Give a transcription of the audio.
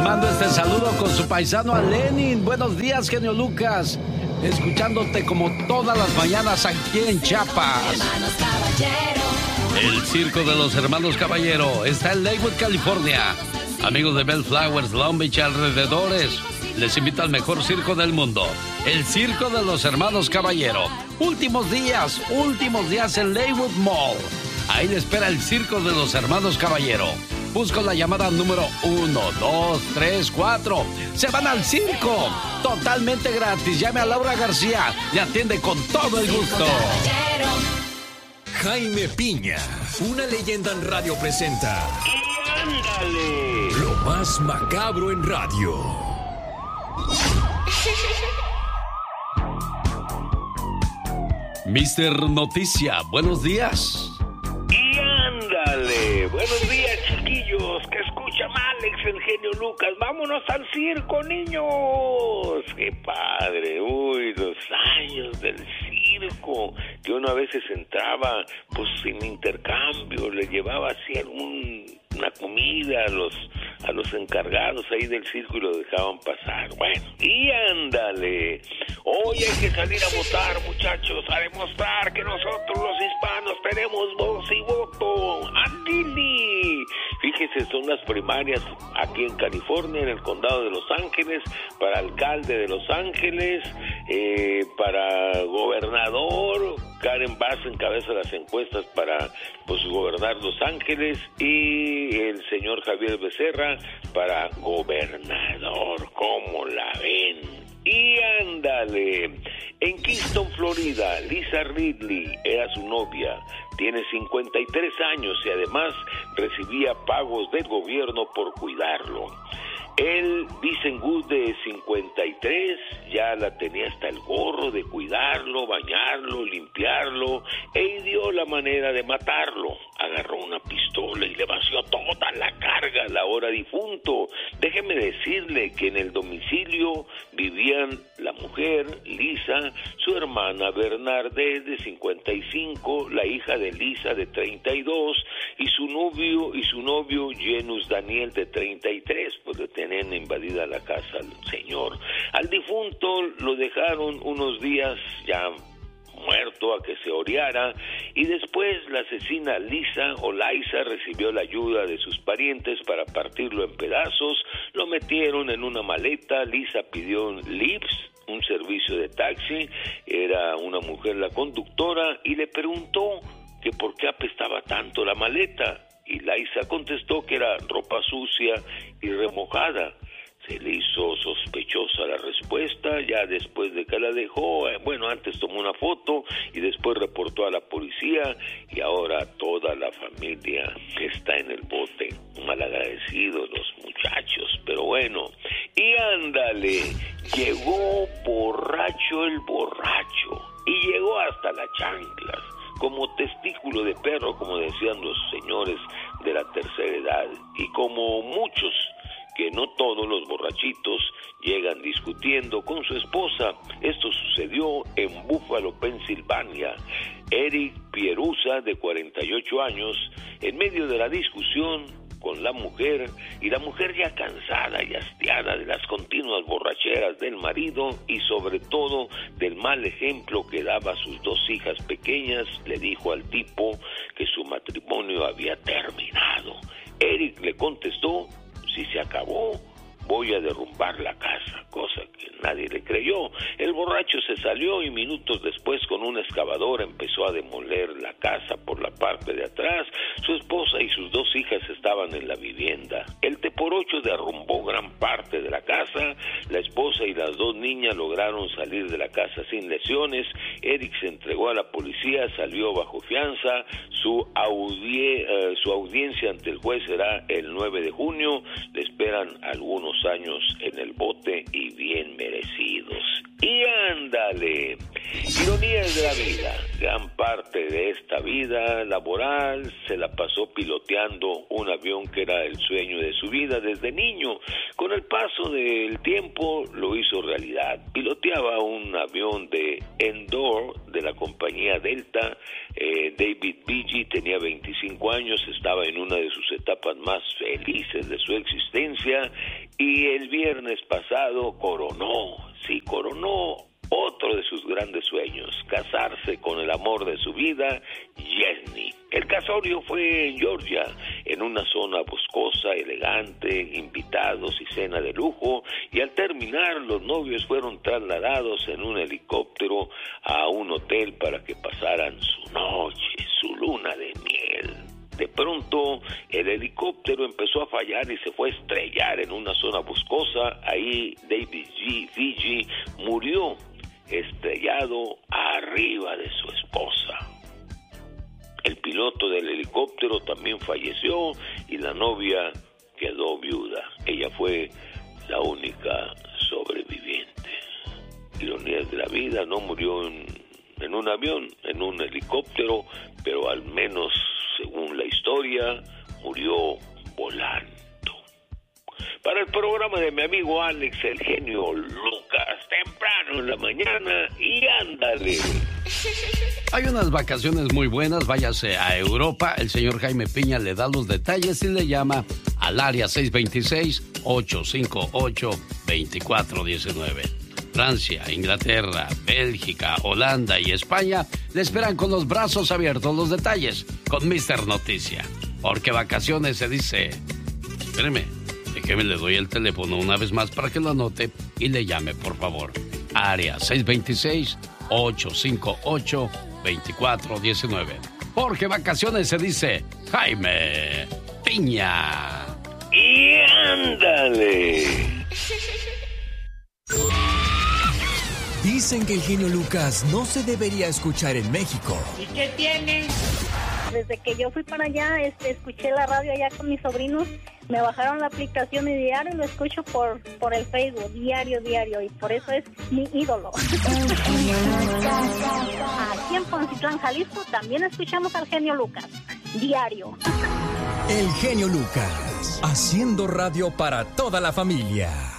mando este saludo con su paisano a Lenin. Buenos días, genio Lucas. Escuchándote como todas las mañanas aquí en Chiapas. El Circo de los Hermanos Caballero está en Lakewood, California. Amigos de Bellflowers, Long Beach y alrededores, les invito al mejor circo del mundo, el Circo de los Hermanos Caballero. Últimos días en Lakewood Mall. Ahí le espera el Circo de los Hermanos Caballero. Busco la llamada número 1, 2, 3, 4. Se van al circo. Totalmente gratis. Llame a Laura García. Le atiende con todo el gusto. Jaime Piña, una leyenda en radio presenta. ¡Y ándale! Lo más macabro en radio. Mister Noticia, buenos días. ¡Y ándale! Buenos días, chiquillos. Que escuchan Alex, el genio Lucas. ¡Vámonos al circo, niños! ¡Qué padre! Uy, los años del circo. Que uno a veces entraba, pues, sin intercambio. Le llevaba así una comida a los encargados ahí del circo y lo dejaban pasar. Bueno, y ándale. Hoy hay que salir a votar, muchachos, a demostrar que nosotros los hispanos tenemos voz y voto. ¡Andili! Fíjese, son las primarias aquí en California, en el condado de Los Ángeles, para alcalde de Los Ángeles, para gobernador. Karen Bass encabeza las encuestas para, pues, gobernar Los Ángeles, y el señor Javier Becerra para gobernador. ¿Cómo la ven? Y ándale, en Kingston, Florida, Lisa Ridley era su novia. Tiene 53 años y además recibía pagos del gobierno por cuidarlo. Él, dicen Good, de 53, ya la tenía hasta el gorro de cuidarlo, bañarlo, limpiarlo, e dio la manera de matarlo. Agarró una pistola y le vació toda la carga al ahora difunto. Déjeme decirle que en el domicilio vivían la mujer, Lisa, su hermana Bernadette, de 55, la hija de Lisa, de 32, y su novio Jenus Daniel, de 33, pues le tenían invadida la casa al señor. Al difunto lo dejaron unos días ya muerto a que se oreara, y después la asesina Liza recibió la ayuda de sus parientes para partirlo en pedazos. Lo metieron en una maleta. Lisa pidió un Lyft, un servicio de taxi. Era una mujer la conductora, y le preguntó que por qué apestaba tanto la maleta, y Liza contestó que era ropa sucia y remojada. Se le hizo sospechosa la respuesta. Ya después de que la dejó, antes tomó una foto y después reportó a la policía, y ahora toda la familia está en el bote. Malagradecidos los muchachos, pero bueno. Y ándale, llegó borracho el borracho, y llegó hasta las chanclas, como testículo de perro, como decían los señores de la tercera edad. Y como muchos, que no todos los borrachitos llegan discutiendo con su esposa. Esto sucedió en Buffalo, Pensilvania. Eric Pierusa, de 48 años, en medio de la discusión con la mujer, y la mujer ya cansada y hastiada de las continuas borracheras del marido y sobre todo del mal ejemplo que daba a sus dos hijas pequeñas, le dijo al tipo que su matrimonio había terminado. Eric le contestó: si se acabó, voy a derrumbar la casa, cosa que nadie le creyó. El borracho se salió y minutos después, con una excavadora, empezó a demoler la casa por la parte de atrás. Su esposa y sus dos hijas estaban en la vivienda. El teporocho derrumbó gran parte de la casa. La esposa y las dos niñas lograron salir de la casa sin lesiones. Eric se entregó a la policía, salió bajo fianza. Su audiencia ante el juez será el 9 de junio. Le esperan algunos años en el bote, y bien merecidos. Y ándale, ironías de la vida. Gran parte de esta vida laboral se la pasó piloteando un avión que era el sueño de su vida desde niño. Con el paso del tiempo lo hizo realidad. Piloteaba un avión de Endor de la compañía Delta. David Beatty tenía 25 años, estaba en una de sus etapas más felices de su existencia, Y el viernes pasado coronó otro de sus grandes sueños, casarse con el amor de su vida, Jenny. El casorio fue en Georgia, en una zona boscosa, elegante, invitados y cena de lujo, y al terminar los novios fueron trasladados en un helicóptero a un hotel para que pasaran su noche, su luna de miel. De pronto, el helicóptero empezó a fallar y se fue a estrellar en una zona boscosa. Ahí David Fiji murió estrellado arriba de su esposa. El piloto del helicóptero también falleció y la novia quedó viuda. Ella fue la única sobreviviente. Ironías de la vida, no murió en un avión, en un helicóptero, pero al menos, según la historia, murió volando. Para el programa de mi amigo Alex, el genio Lucas, temprano en la mañana y ándale. Hay unas vacaciones muy buenas, váyase a Europa. El señor Jaime Piña le da los detalles y le llama al área 626-858-2419. Francia, Inglaterra, Bélgica, Holanda y España le esperan con los brazos abiertos. Los detalles con Mr. Noticia. Porque vacaciones se dice... Espéreme, déjeme, le doy el teléfono una vez más para que lo anote y le llame, por favor. Área 626-858-2419. Porque vacaciones se dice Jaime Piña. Y ándale. Dicen que el genio Lucas no se debería escuchar en México. ¿Y qué tiene? Desde que yo fui para allá, escuché la radio allá con mis sobrinos, me bajaron la aplicación y diario lo escucho por el Facebook, diario, y por eso es mi ídolo. Aquí en Poncitlán, Jalisco, también escuchamos al genio Lucas, diario. El genio Lucas, haciendo radio para toda la familia.